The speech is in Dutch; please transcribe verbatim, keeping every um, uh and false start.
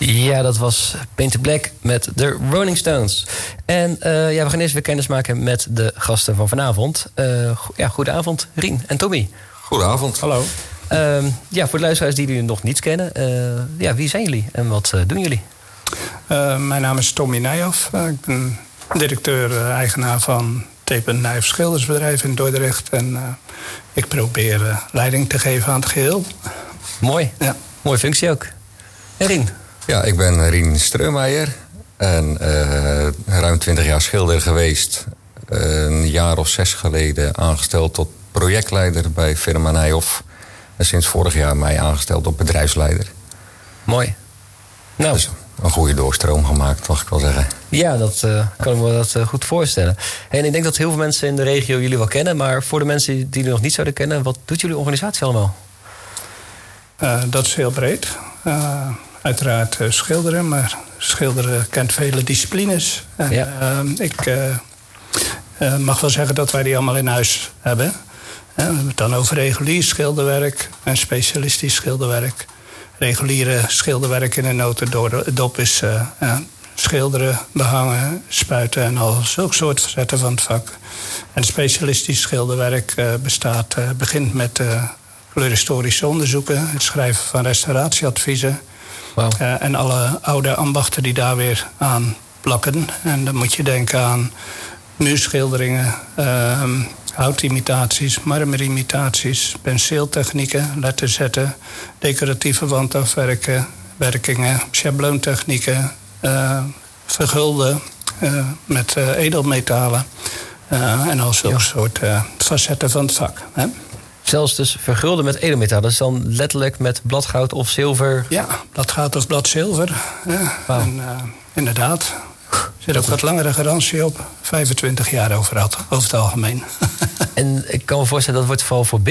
Ja, dat was Painted Black met de Rolling Stones. En uh, ja, we gaan eerst weer kennis maken met de gasten van vanavond. Uh, go- ja, goedenavond, Rien en Tommy. Goedenavond. Hallo. Uh, ja, voor de luisteraars die jullie nog niet kennen. Uh, ja, wie zijn jullie en wat uh, doen jullie? Uh, mijn naam is Tommy Nijhoff. Uh, ik ben directeur-eigenaar van T. Nijhoff Schildersbedrijf in Dordrecht. En uh, ik probeer uh, leiding te geven aan het geheel. Mooi. Ja. Mooie functie ook. En Rien? Ja, ik ben Rien Streumeijer. En uh, ruim twintig jaar schilder geweest. Uh, een jaar of zes geleden aangesteld tot projectleider bij firma Nijhoff. En sinds vorig jaar mij aangesteld tot bedrijfsleider. Mooi. Nou. Dus een goede doorstroom gemaakt, mag ik wel zeggen. Ja, dat uh, kan ik me dat uh, goed voorstellen. En ik denk dat heel veel mensen in de regio jullie wel kennen. Maar voor de mensen die jullie nog niet zouden kennen, wat doet jullie organisatie allemaal? Uh, dat is heel breed. Uh, uiteraard uh, schilderen, maar schilderen kent vele disciplines. En, ja. uh, ik uh, uh, mag wel zeggen dat wij die allemaal in huis hebben. Uh, we hebben het dan over regulier schilderwerk en specialistisch schilderwerk. Reguliere schilderwerk in een notendop is uh, uh, schilderen, behangen, spuiten en al zulke soort facetten van het vak. En specialistisch schilderwerk uh, bestaat, uh, begint met uh, kleurhistorische onderzoeken, het schrijven van restauratieadviezen. Wow. Uh, en alle oude ambachten die daar weer aan plakken. En dan moet je denken aan muurschilderingen, uh, houtimitaties, marmerimitaties, penseeltechnieken, letterzetten, decoratieve wandafwerken, werkingen, schabloontechnieken, uh, vergulden uh, met uh, edelmetalen uh, en al zulke ja. soort uh, facetten van het vak. Hè? Zelfs dus vergulden met edelmetaal. Dat is dan letterlijk met bladgoud of zilver? Ja, bladgoud of bladzilver. Ja. Wow. En, uh, inderdaad. Er zit ook wat langere garantie op. vijfentwintig jaar over het, over het algemeen. En ik kan me voorstellen, dat wordt vooral voor